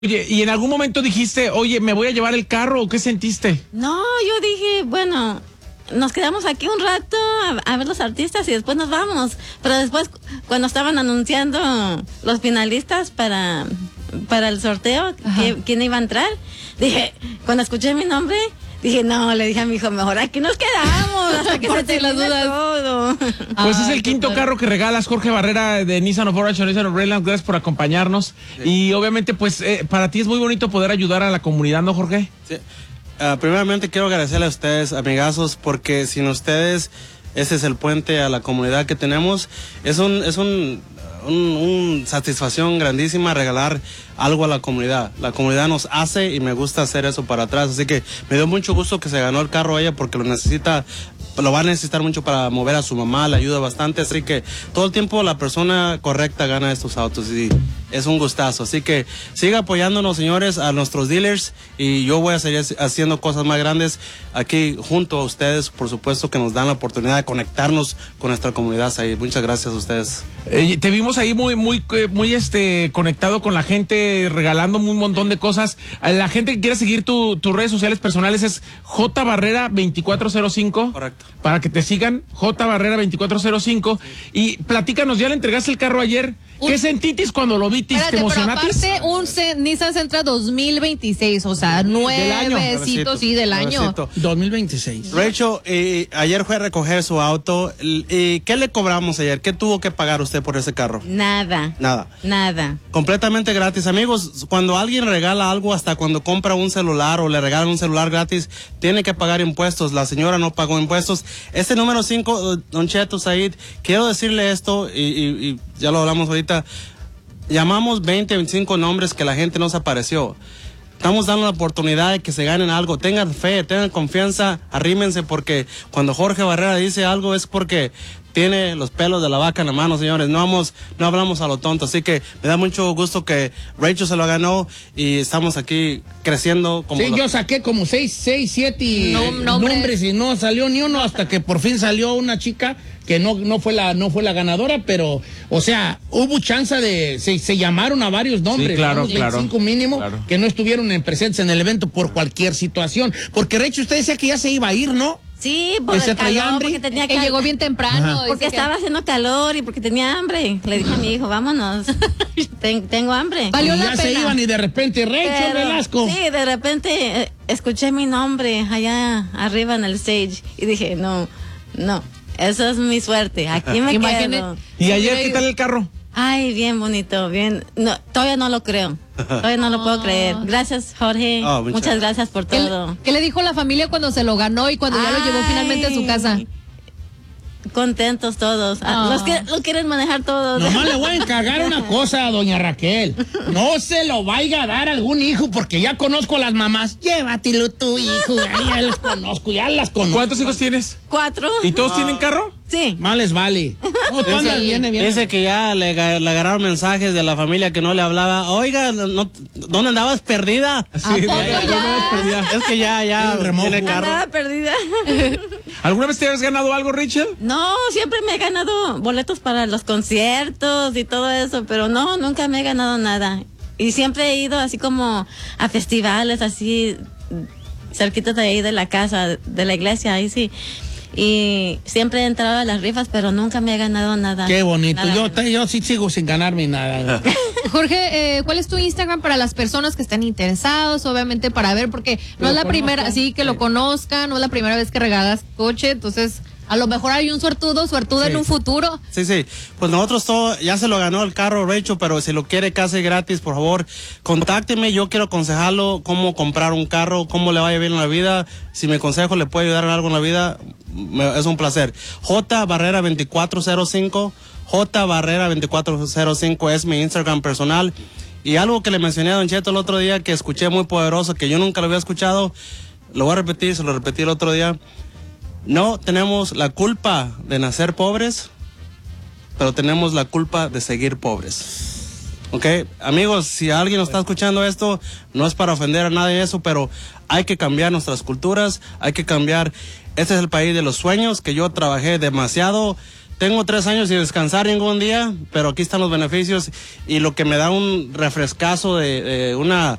Oye, ¿y en algún momento dijiste, oye, me voy a llevar el carro o qué sentiste? No, yo dije, bueno, nos quedamos aquí un rato a ver los artistas y después nos vamos. Pero después, cuando estaban anunciando los finalistas para el sorteo, quién iba a entrar, dije, cuando escuché mi nombre, dije, no, le dije a mi hijo, mejor aquí nos quedamos hasta que se te las dudas todo. Pues es el quinto carro que regalas, Jorge Barrera de Nissan of Orange, Nissan of Redlands. Gracias por acompañarnos. Sí. Y obviamente, pues, para ti es muy bonito poder ayudar a la comunidad, ¿no, Jorge? Sí. Primeramente quiero agradecerle a ustedes, amigazos, porque sin ustedes, ese es el puente a la comunidad que tenemos. Es un satisfacción grandísima regalar algo a la comunidad. La comunidad nos hace y me gusta hacer eso para atrás. Así que me dio mucho gusto que se ganó el carro ella porque lo va a necesitar mucho para mover a su mamá, le ayuda bastante. Así que todo el tiempo la persona correcta gana estos autos y es un gustazo. Así que siga apoyándonos, señores, a nuestros dealers, y yo voy a seguir haciendo cosas más grandes aquí junto a ustedes, por supuesto, que nos dan la oportunidad de conectarnos con nuestra comunidad ahí. Muchas gracias a ustedes. Te vimos ahí muy conectado con la gente, regalando un montón de cosas. A la gente que quiera seguir tus redes sociales personales es J Barrera 2405. Correcto. Para que te sigan, J Barrera 2405. Sí. Y platícanos, ya le entregaste el carro ayer. ¿Qué sentitis cuando lo viste? ¿Te emocionatis? Pero aparte, un Nissan Sentra 2026, o sea, nuevecito, sí, del año. 2026. Rachel, ayer fue a recoger su auto. ¿Qué le cobramos ayer? ¿Qué tuvo que pagar usted por ese carro? Nada. Completamente gratis. Amigos, cuando alguien regala algo, hasta cuando compra un celular o le regalan un celular gratis, tiene que pagar impuestos. La señora no pagó impuestos. Este número 5, Don Cheto Said, quiero decirle esto y ya lo hablamos ahorita. Llamamos 20, 25 nombres que la gente nos apareció. Estamos dando la oportunidad de que se ganen algo. Tengan fe, tengan confianza, arrímense, porque cuando Jorge Barrera dice algo es porque tiene los pelos de la vaca en la mano, señores. No hablamos a lo tonto. Así que me da mucho gusto que Rachel se lo ganó y estamos aquí creciendo. Yo saqué como 6, 7 nombres y no salió ni uno, hasta que por fin salió una chica que no fue la ganadora, pero, o sea, hubo chance de, se llamaron a varios nombres, sí, claro, 25 mínimo, que no estuvieron presentes en el evento por cualquier situación. Porque Rachel, usted decía que ya se iba a ir, ¿no? Sí, por el calor, porque tenía que llegó bien temprano. Porque estaba haciendo calor y porque tenía hambre. Le dije a mi hijo, vámonos, tengo hambre. Valió la pena. Se iban y de repente, Rachel Velasco. Sí, de repente escuché mi nombre allá arriba en el stage y dije, no, eso es mi suerte, aquí me quedo. ¿Y ayer qué tal el carro? Ay, bien bonito, bien. No, todavía no lo creo. Todavía no lo puedo creer. Gracias, Jorge. Muchas gracias por todo. ¿Qué le dijo la familia cuando se lo ganó y cuando ya lo llevó finalmente a su casa? Contentos todos. Los que lo quieren manejar todos. Nomás le voy a encargar una cosa a doña Raquel. No se lo vaya a dar a algún hijo, porque ya conozco a las mamás. Llévatelo tu hijo. Ya las conozco. ¿Cuántos hijos tienes? 4. ¿Y todos tienen carro? Sí. Más les vale. No, tú andas bien. Dice que ya le agarraron mensajes de la familia que no le hablaba. Oiga, ¿dónde andabas perdida? Sí, es que ya tiene carro. Andaba perdida. ¿Alguna vez te has ganado algo, Rachel? No, siempre me he ganado boletos para los conciertos y todo eso, pero no, nunca me he ganado nada. Y siempre he ido así como a festivales, así cerquitos de ahí de la casa, de la iglesia, ahí sí. Y siempre he entrado a las rifas, pero nunca me he ganado nada. Qué bonito. Yo sí sigo sin ganarme nada. Jorge, ¿cuál es tu Instagram para las personas que estén interesados? Obviamente para ver, porque no es la primera, así que lo conozcan, no es la primera vez que regalas coche, entonces a lo mejor hay un suertuda en un futuro. Sí. Pues nosotros ya se lo ganó el carro, Rachel, pero si lo quiere casi gratis, por favor, contácteme. Yo quiero aconsejarlo cómo comprar un carro, cómo le vaya bien en la vida. Si mi consejo le puede ayudar en algo en la vida, es un placer. J Barrera 2405. J Barrera 2405 es mi Instagram personal. Y algo que le mencioné a Don Cheto el otro día, que escuché muy poderoso, que yo nunca lo había escuchado, lo voy a repetir, se lo repetí el otro día. No tenemos la culpa de nacer pobres, pero tenemos la culpa de seguir pobres. ¿Ok? Amigos, si alguien está escuchando esto, no es para ofender a nadie de eso, pero hay que cambiar nuestras culturas, hay que cambiar. Este es el país de los sueños, que yo trabajé demasiado tengo 3 años sin descansar ningún día, pero aquí están los beneficios y lo que me da un refrescazo de una